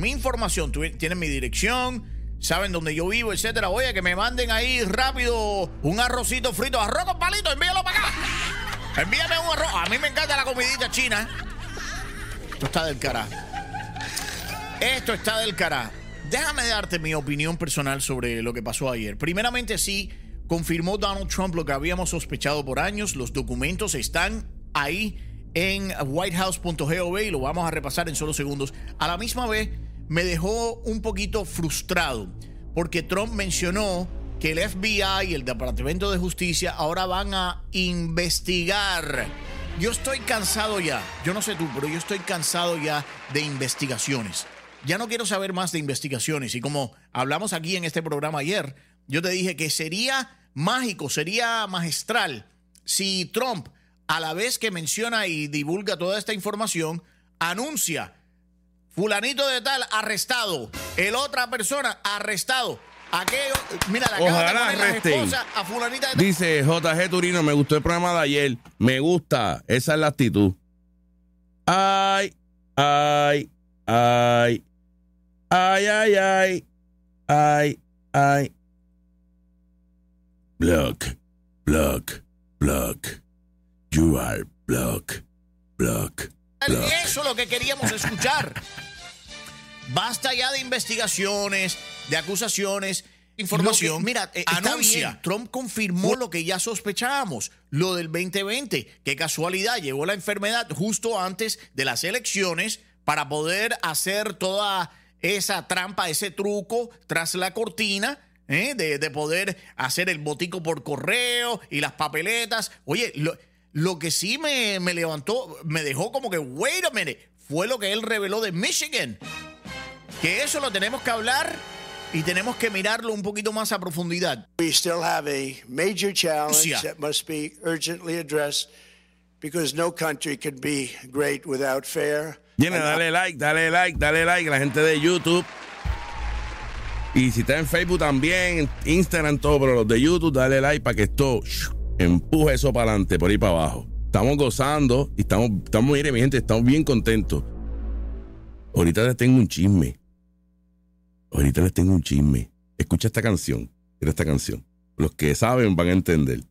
mi información. Tienen mi dirección, saben dónde yo vivo, etcétera. Oye, que me manden ahí rápido un arrocito frito, arroz con palito, envíalo para acá. Envíame un arroz. A mí me encanta la comidita china. Esto está del carajo. Esto está del carajo. Déjame darte mi opinión personal sobre lo que pasó ayer. Primeramente, sí, confirmó Donald Trump lo que habíamos sospechado por años. Los documentos están ahí en whitehouse.gov y lo vamos a repasar en solo segundos. A la misma vez, me dejó un poquito frustrado porque Trump mencionó que el FBI y el Departamento de Justicia ahora van a investigar. Yo estoy cansado ya, yo no sé tú, pero yo estoy cansado ya de investigaciones. Ya no quiero saber más de investigaciones. Y como hablamos aquí en este programa ayer, yo te dije que sería mágico, sería magistral si Trump, a la vez que menciona y divulga toda esta información, anuncia fulanito de tal arrestado, el otra persona arrestado. Aquello, mira, la acaba de poner la esposa a fulanita de tal. Dice JG Turino, me gustó el programa de ayer. Me gusta, esa es la actitud. Ay, ay, ay. Ay, ay, ay, ay, ay. Block, block, block. You are block, block, block. Eso es lo que queríamos escuchar. Basta ya de investigaciones, de acusaciones, información. Mira, anuncia. Trump confirmó lo que ya sospechábamos, lo del 2020. Qué casualidad, llegó la enfermedad justo antes de las elecciones para poder hacer toda esa trampa, ese truco tras la cortina, de poder hacer el botico por correo y las papeletas. Oye, lo que sí me levantó, me dejó como que, wait a minute, fue lo que él reveló de Michigan. Que eso lo tenemos que hablar y tenemos que mirarlo un poquito más a profundidad. We still have a major challenge that must be urgently addressed because no country can be great without fair. Viene, dale like, la gente de YouTube. Y si está en Facebook también, Instagram, todo, pero los de YouTube, dale like para que esto empuje eso para adelante, por ahí para abajo. Estamos gozando y estamos, mire, mi gente, estamos bien contentos. Ahorita les tengo un chisme. Escucha esta canción. Mira esta canción. Los que saben van a entender.